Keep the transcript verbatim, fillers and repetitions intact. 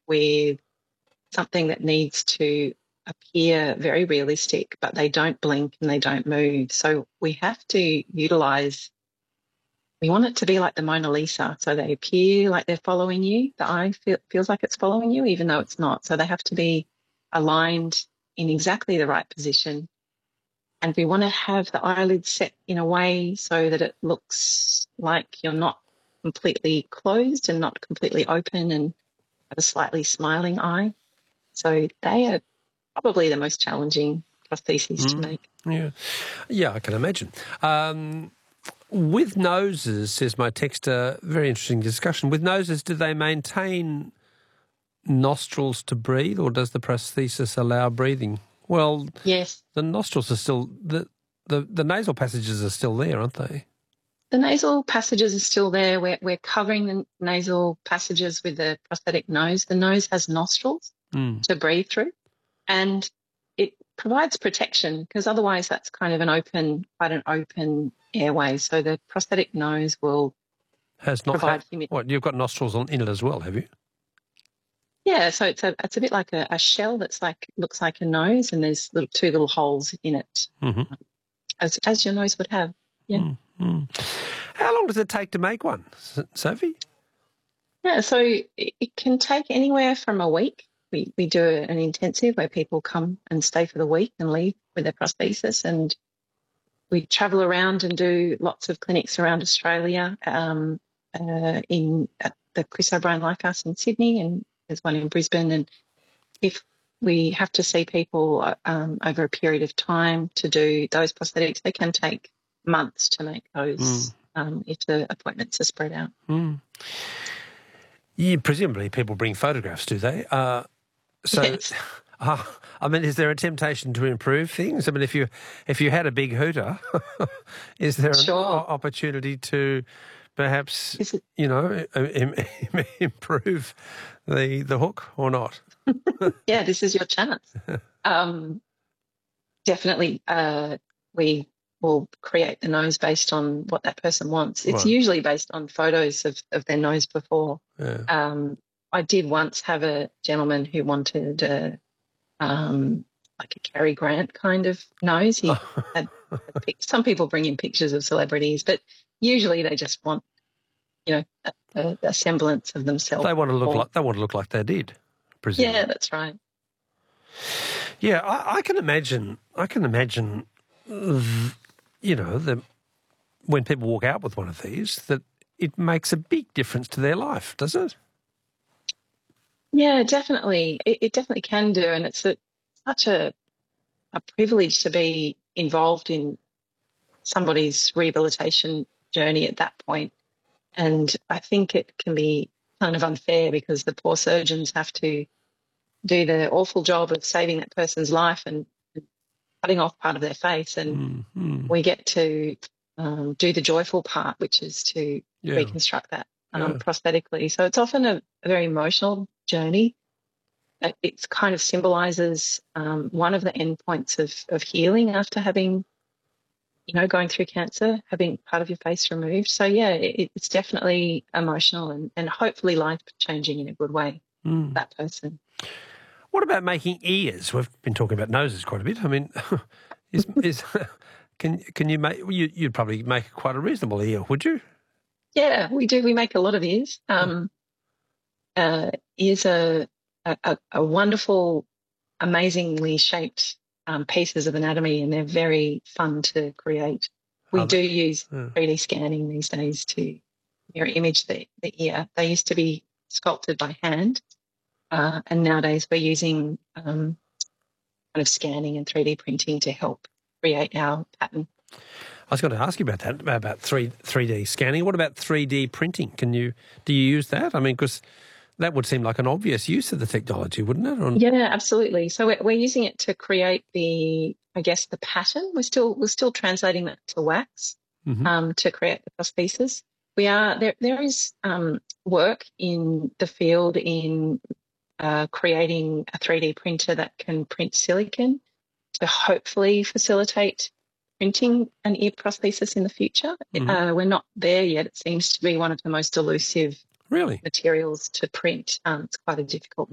with something that needs to appear very realistic, but they don't blink and they don't move. So we have to utilize, we want it to be like the Mona Lisa. So they appear like they're following you. The eye feel, feels like it's following you, even though it's not. So they have to be aligned in exactly the right position. And we want to have the eyelids set in a way so that it looks like you're not completely closed and not completely open and have a slightly smiling eye. So they are probably the most challenging prostheses mm, to make. Yeah, yeah, I can imagine. Um, with noses, says my texter, very interesting discussion. With noses, do they maintain nostrils to breathe, or does the prosthesis allow breathing? Well, yes, the nostrils are still the the, the nasal passages are still there, aren't they? The nasal passages are still there. We're we're covering the nasal passages with the prosthetic nose. The nose has nostrils mm. to breathe through, and it provides protection because otherwise that's kind of an open, quite an open airway. So the prosthetic nose will has not provide ha- humidity. What, you've got nostrils on, in it as well, have you? Yeah, so it's a it's a bit like a, a shell that's like looks like a nose, and there's little two little holes in it, mm-hmm. as as your nose would have. Yeah. Mm-hmm. How long does it take to make one, Sophie? Yeah, so it, it can take anywhere from a week. We we do an intensive where people come and stay for the week and leave with their prosthesis, and we travel around and do lots of clinics around Australia. Um, uh, in at the Chris O'Brien Lifehouse in Sydney, and there's one in Brisbane. And if we have to see people um, over a period of time to do those prosthetics, they can take months to make those mm. um, if the appointments are spread out. Mm. Yeah, presumably people bring photographs, do they? Uh, so, yes. uh, I mean, is there a temptation to improve things? I mean, if you if you had a big hooter, is there sure. an opportunity to perhaps, you know, im- im- improve the the hook or not? Yeah, this is your chance. Um, definitely, uh, we will create the nose based on what that person wants. It's right. usually based on photos of, of their nose before. Yeah. Um, I did once have a gentleman who wanted a, um, like a Cary Grant kind of nose. He had, had some people bring in pictures of celebrities, but usually they just want, you know, a, a, a semblance of themselves. They want to look or, like they want to look like they did. Presumably. Yeah, that's right. Yeah, I, I can imagine. I can imagine. You know, the, when people walk out with one of these, that it makes a big difference to their life, does it? Yeah, definitely. It, it definitely can do, and it's a, such a a privilege to be involved in somebody's rehabilitation journey at that point. And I think it can be kind of unfair because the poor surgeons have to do the awful job of saving that person's life and cutting off part of their face, and mm-hmm. we get to um, do the joyful part, which is to yeah. reconstruct that um, yeah. prosthetically. So it's often a, a very emotional journey. It it's kind of symbolises um, one of the endpoints of, of healing after having, you know, going through cancer, having part of your face removed. So, yeah, it, it's definitely emotional and, and hopefully life-changing in a good way mm. for that person. What about making ears? We've been talking about noses quite a bit. I mean, is, is can can you make? You, you'd probably make quite a reasonable ear, would you? Yeah, we do. We make a lot of ears. Um, uh, ears are a, a, a wonderful, amazingly shaped um, pieces of anatomy, and they're very fun to create. We oh, do use yeah. three D scanning these days to mirror image the, the ear. They used to be sculpted by hand. Uh, and nowadays we're using um, kind of scanning and three D printing to help create our pattern. I was going to ask you about that, about three three D scanning. What about three D printing? Can you do you use that? I mean, because that would seem like an obvious use of the technology, wouldn't it? Or... Yeah, absolutely. So we're, we're using it to create the, I guess, the pattern. We're still we're still translating that to wax mm-hmm. um, to create the prosthesis. We are there. There is um, work in the field in Uh, creating a three D printer that can print silicone to hopefully facilitate printing an ear prosthesis in the future. Mm-hmm. Uh, we're not there yet. It seems to be one of the most elusive really? materials to print. Um, it's quite a difficult